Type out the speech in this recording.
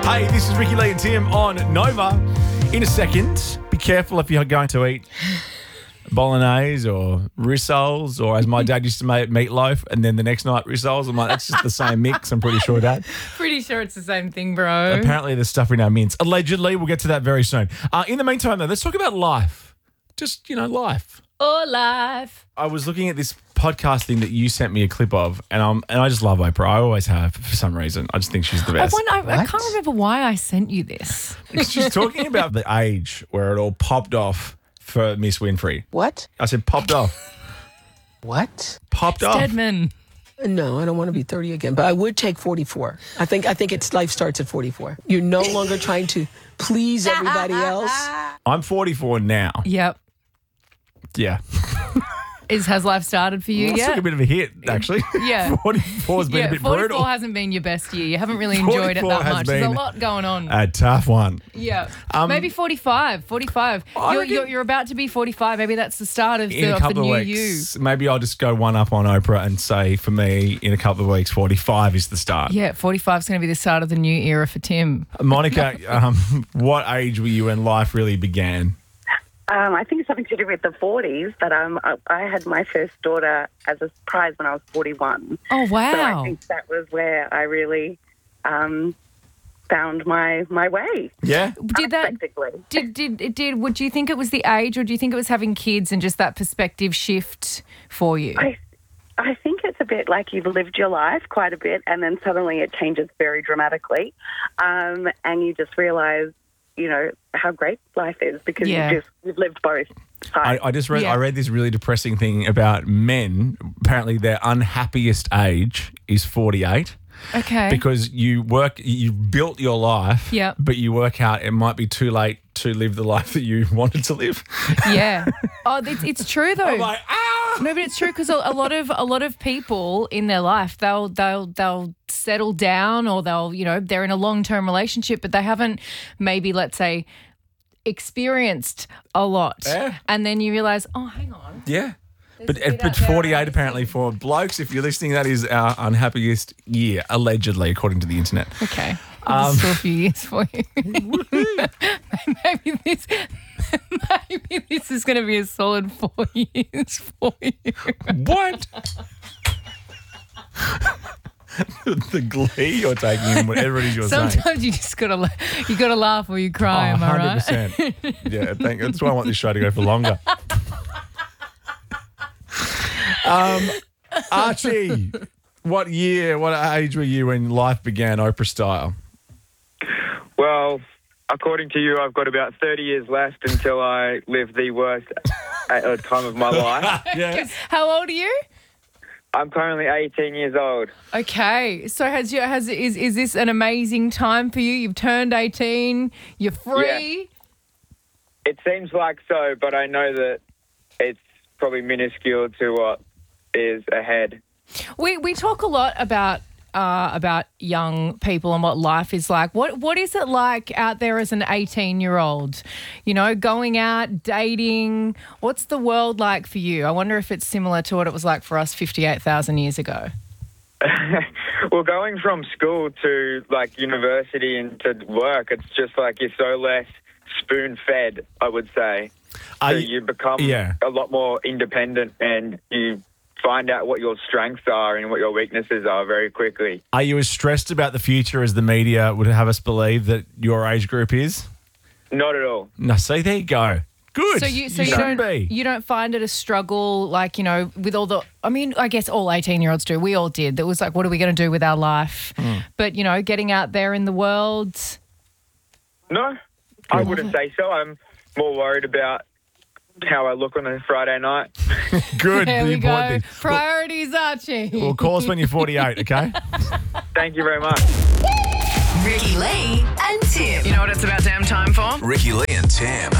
Hey, this is Ricky Lee and Tim on Nova. In a second, be careful if you're going to eat bolognese or rissoles, or as my dad used to make, meatloaf, and then the next night rissoles. I'm like, that's just the same mix, I'm pretty sure, Dad. Pretty sure it's the same thing, bro. Apparently there's stuff in our mints. Allegedly, we'll get to that very soon. In the meantime, though, let's talk about life. Just, life. Oh, life. I was looking at this podcast thing that you sent me a clip of, and I just love Oprah. I always have for some reason. I just think she's the best. I can't remember why I sent you this. She's talking about the age where it all popped off for Miss Winfrey. What? I said popped off. What? Popped off. Stedman. No, I don't want to be 30 again, but I would take 44. I think it's life starts at 44. You're no longer trying to please everybody else. I'm 44 now. Yep. Yeah. Has life started for you Well, yet? took a bit of a hit, actually. Yeah. 44's been a bit 44 brutal. hasn't been your best year. You haven't really enjoyed it 44 that has much. There's a been lot going on. A tough one. Yeah. Maybe 45. 45. I You're, reckon- you're, you're about to be 45. Maybe that's the start of In a the couple new of weeks, maybe I'll just go one up on Oprah and say, for me, in a couple of weeks, 45 is the start. you. Yeah, 45 is going to be the start of the new era for Tim. Monica, what age were you when life really began? I think it's something to do with the 40s, but I had my first daughter as a surprise when I was 41. Oh, wow. So I think that was where I really found my way. Yeah? Did that? Unexpectedly. Would you think it was the age, or do you think it was having kids and just that perspective shift for you? I think it's a bit like you've lived your life quite a bit and then suddenly it changes very dramatically, and you just realise, how great life is because you've lived both sides. I read this really depressing thing about men. Apparently their unhappiest age is 48. Okay. Because you've built your life, Yep. but you work out it might be too late to live the life that you wanted to live. Yeah. Oh, it's true though. I'm like, No, but it's true because a lot of people in their life they'll settle down, or they're in a long-term relationship, but they haven't maybe, let's say, experienced a lot. Yeah. And then you realise, oh, hang on. Yeah. a bit out But there 48 apparently for blokes, if you're listening, that is our unhappiest year, allegedly, according to the internet. Okay. Still a few years for you. maybe this is going to be a solid 4 years for you. What? The glee you're taking in whatever it is you're saying. Sometimes you just gotta laugh or you cry. Am I right? 100%. Yeah, that's why I want this show to go for longer. Archie, what age were you when life began Oprah style? Well, according to you, I've got about 30 years left until I live the worst time of my life. Yeah. How old are you? I'm currently 18 years old. Okay, so is this an amazing time for you? You've turned 18. You're free. It seems like so, but I know that it's probably minuscule to what is ahead. We talk a lot about young people and what life is like. What is it like out there as an 18-year-old? Going out, dating. What's the world like for you? I wonder if it's similar to what it was like for us 58,000 years ago. Well, going from school to university and to work, it's just like you're so less spoon-fed, I would say. So you become a lot more independent, and you find out what your strengths are and what your weaknesses are very quickly. Are you as stressed about the future as the media would have us believe that your age group is? Not at all. No, see, there you go. Good. So you don't find it a struggle, with all the, I guess all 18-year-olds do. We all did. That was like, what are we going to do with our life? But, getting out there in the world. No, I wouldn't say so. I'm more worried about how I look on a Friday night. Good. There we go. Thing. Priorities, Archie. Well, call us when you're 48, okay? Thank you very much. Ricky Lee and Tim. You know what it's about damn time for? Ricky Lee and Tim.